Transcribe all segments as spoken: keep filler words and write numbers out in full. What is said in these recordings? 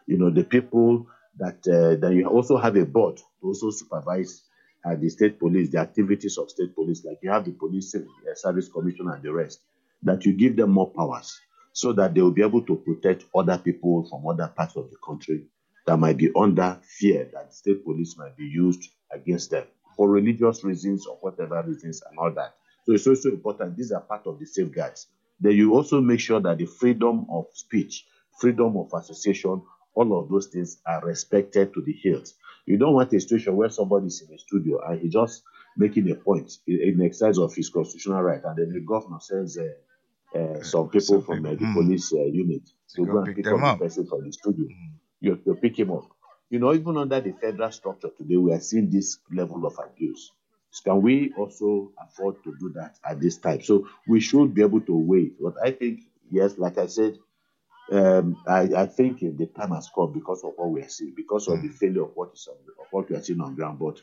You know, the people that uh, that you also have a board to also supervise uh, the state police, the activities of state police, like you have the police uh, service commission and the rest, that you give them more powers so that they will be able to protect other people from other parts of the country that might be under fear that the state police might be used against them for religious reasons or whatever reasons and all that. So it's also important. These are part of the safeguards. Then you also make sure that the freedom of speech, freedom of association, all of those things are respected to the hilt. You don't want a situation where somebody is in a studio and he just making a point in, in exercise of his constitutional right, and then the governor sends uh, uh, some people Some from people uh, the hmm, police uh, unit to to go go and pick pick them up the up. person from the studio. Mm. You, you pick him up. You know, even under the federal structure today, we are seeing this level of abuse. So can we also afford to do that at this time? So we should be able to wait. But I think, yes, like I said, um, I, I think the time has come because of what we are seeing, because of the Mm. failure of what is on, of what we are seeing on ground. But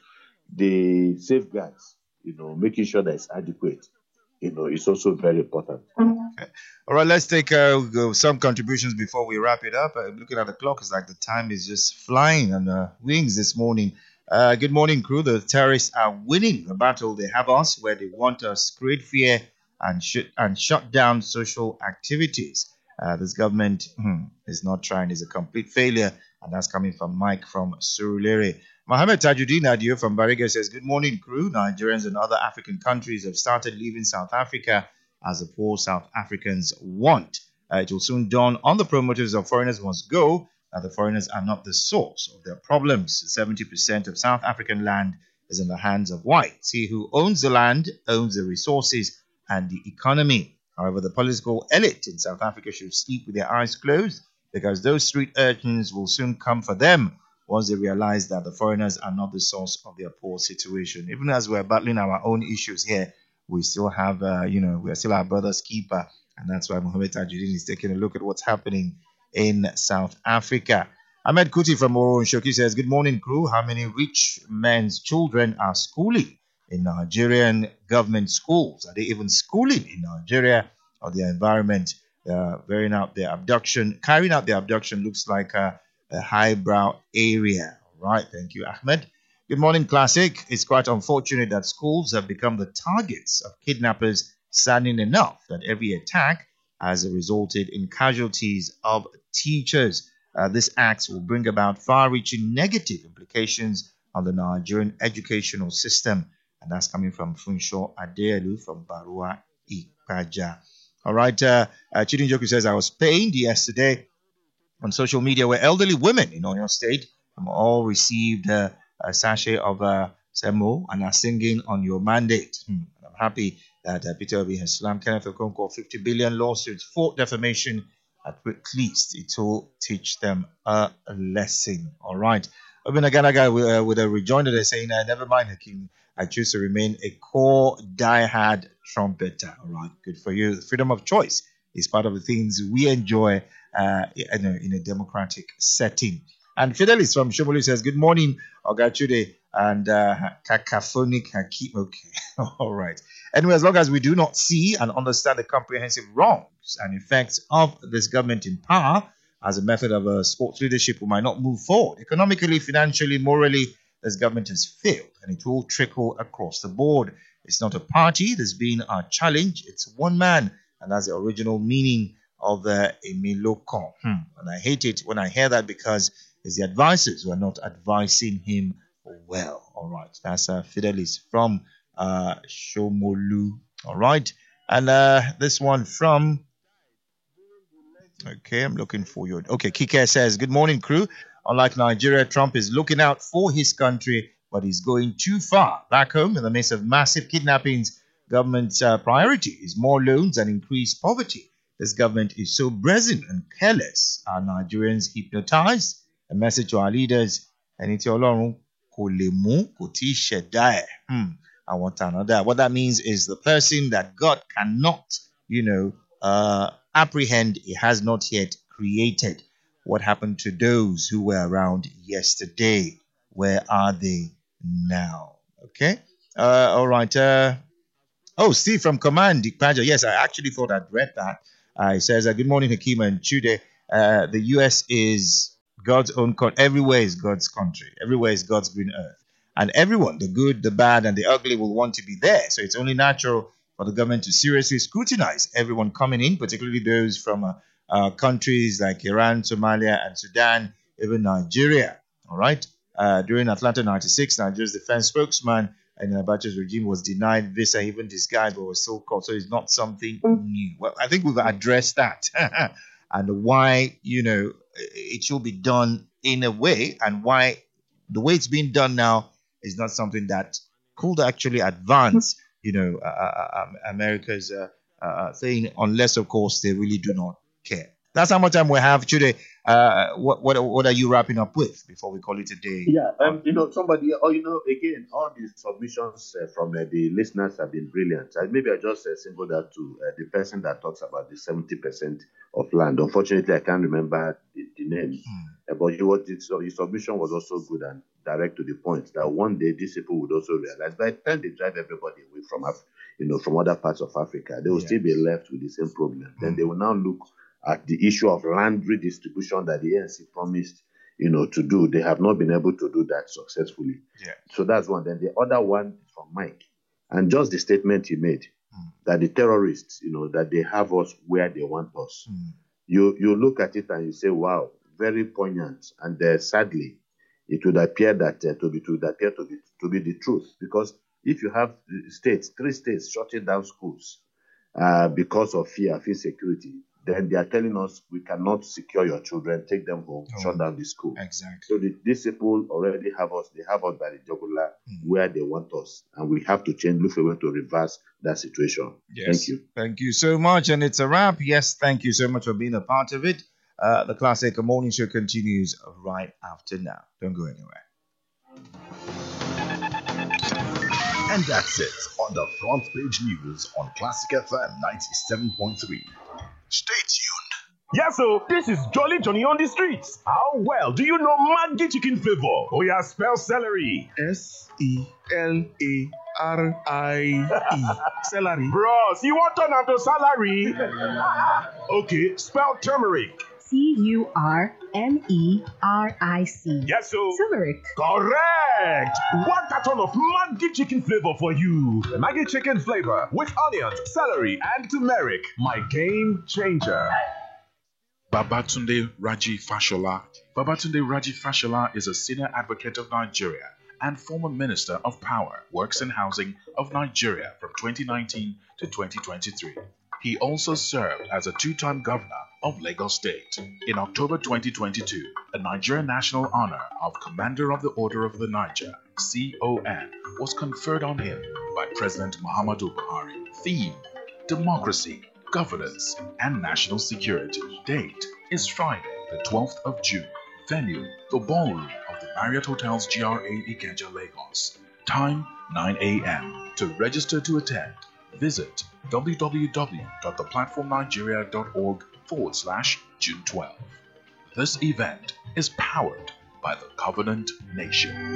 the safeguards, you know, making sure that it's adequate, you know, is also very important. Okay. All right, let's take uh, go- some contributions before we wrap it up. Uh, looking at the clock, it's like the time is just flying on uh, wings this morning. Uh, good morning, crew. The terrorists are winning the battle they have us, where they want us to create fear and sh- and shut down social activities. Uh, this government hmm, is not trying; is a complete failure, and that's coming from Mike from Surulere. Mohammed Tajuddin Adio from Bariga says, "Good morning, crew. Nigerians and other African countries have started leaving South Africa as the poor South Africans want. Uh, it will soon dawn on the promoters of foreigners must go that the foreigners are not the source of their problems. seventy percent of South African land is in the hands of whites. He who owns the land owns the resources and the economy. However, the political elite in South Africa should sleep with their eyes closed because those street urchins will soon come for them once they realize that the foreigners are not the source of their poor situation. Even as we're battling our own issues here, we still have, uh, you know, we're still our brother's keeper. And that's why Mohamed Tajuddin is taking a look at what's happening in South Africa. Ahmed Kuti from Moro Shoki says, "Good morning, crew. How many rich men's children are schooling in Nigerian government schools? Are they even schooling in Nigeria or their environment? Uh, carrying out their abduction, carrying out their abduction looks like a, a highbrow area." All right, thank you, Ahmed. Good morning, Classic. It's quite unfortunate that schools have become the targets of kidnappers, saddening enough that every attack has resulted in casualties of teachers. Uh, this act will bring about far reaching negative implications on the Nigerian educational system. And that's coming from Funsho Adeelu from Barua Ipaja. All right, uh, uh, Chidinjoku says, "I was pained yesterday on social media where elderly women in Oyo State um, all received uh, a sachet of uh, Semo and are singing on your mandate. Hmm. I'm happy that uh, Peter Obi has slammed Kenneth Okonkwo fifty billion lawsuits for defamation. At least it will teach them a lesson." All right. Obin Aganaga with, uh, with a rejoinder, they're saying, uh, "Never mind, Hakim. I choose to remain a core diehard trumpeter." All right. Good for you. The freedom of choice is part of the things we enjoy uh, in, a, in a democratic setting. And Fidelis from Shomolu says, "Good morning, Ogachude and uh, cacophonic Hakim." Okay, all right. Anyway, as long as we do not see and understand the comprehensive wrongs and effects of this government in power as a method of uh, sports leadership, we might not move forward. Economically, financially, morally, this government has failed and it will trickle across the board. It's not a party that's been our challenge, it's one man. And that's the original meaning of uh, Emilokon. Hmm. And I hate it when I hear that because it's the advisors who are not advising him well. All right. That's uh, Fidelis from uh, Shomolu. All right. And uh, this one from, okay, I'm looking for you. Okay, Kike says, "Good morning, crew. Unlike Nigeria, Trump is looking out for his country, but he's going too far. Back home, in the midst of massive kidnappings, government's uh, priority is more loans and increased poverty. This government is so brazen and careless. Are Nigerians hypnotized? A message to our leaders. Ẹni tí Ọlọ́run kò lè mú kò tí ì ṣẹ̀dá ẹ̀. Hmm, I want another. What that means is the person that God cannot, you know, uh, apprehend, he has not yet created. What happened to those who were around yesterday? Where are they now?" Okay. Uh, all right. Uh, oh, Steve from Command, Paja. Yes, I actually thought I'd read that. Uh, it says, uh, "Good morning, Hakeem and Chude. Uh, the U S is God's own country. Everywhere is God's country. Everywhere is God's green earth. And everyone, the good, the bad, and the ugly, will want to be there. So it's only natural for the government to seriously scrutinize everyone coming in, particularly those from uh, uh, countries like Iran, Somalia, and Sudan, even Nigeria. All right. Uh, during Atlanta ninety-six, Nigeria's defense spokesman in Abacha's regime was denied visa, even disguised, but was still caught. So it's not something new. Well, I think we've addressed that and why, you know, it should be done in a way, and why the way it's being done now is not something that could actually advance, you know, uh, uh, America's uh, uh, thing, unless, of course, they really do not care. That's how much time we have today. Uh, what what what are you wrapping up with before we call it a day? Yeah, um, you know, somebody, or you know, again, all these submissions uh, from uh, the listeners have been brilliant. Uh, maybe I just uh, single that to uh, the person that talks about the seventy percent of land. Unfortunately, I can't remember the, the name, hmm. uh, but you what so his submission was also good and direct to the point that one day these people would also realize by the time they drive everybody away from Af- you know, from other parts of Africa, they will yes. still be left with the same problem. Hmm. Then they will now look at the issue of land redistribution that the A N C promised, you know, to do. They have not been able to do that successfully. Yeah. So that's one. Then the other one is from Mike. And just the statement he made, mm. that the terrorists, you know, that they have us where they want us. Mm. You you look at it and you say, wow, very poignant. And uh, sadly, it would appear that uh, to be to would appear to be to be the truth. Because if you have states, three states shutting down schools uh, because of fear, fear security, then they are telling us we cannot secure your children, take them home, oh, shut down the school. Exactly. So the, these people already have us, they have us by the jugular mm. where they want us. And we have to change, look for a way to reverse that situation. Yes. Thank you. Thank you so much. And it's a wrap. Yes, thank you so much for being a part of it. Uh, the Classic Morning Show continues right after now. Don't go anywhere. And that's it on the Front Page News on Classic F M ninety-seven point three. Stay tuned. Yeah, so this is Jolly Johnny on the streets. How well do you know Maggi chicken flavor? Oh yeah, spell celery. S E L A R I E. Celery. Bros, you want to turn to salary? Okay, spell turmeric. C U R M E R I C. Yes, so. Turmeric. Correct. One carton of Maggi chicken flavor for you. Maggi chicken flavor with onions, celery, and turmeric. My game changer. Babatunde Raji Fashola. Babatunde Raji Fashola is a senior advocate of Nigeria and former Minister of Power, Works and Housing of Nigeria from twenty nineteen to twenty twenty-three. He also served as a two-time governor of Lagos State. In October twenty twenty-two, a Nigerian National Honor of Commander of the Order of the Niger, C O N, was conferred on him by President Muhammadu Buhari. Theme: Democracy, Governance, and National Security. Date is Friday, the twelfth of June. Venue: the ballroom of the Marriott Hotels G R A Ikeja, Lagos. Time: nine a.m. To register to attend, visit www.theplatformnigeria.org forward slash June twelfth. This event is powered by the Covenant Nation.